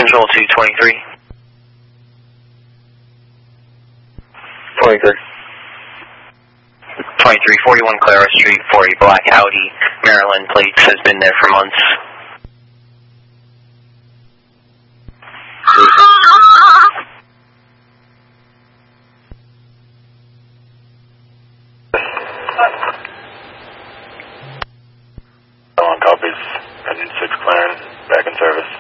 Control to 23. 23. 2341 Clara Street for a black Audi. Maryland plates has been there for months. On copies. Engine 6 clearing. Back in service.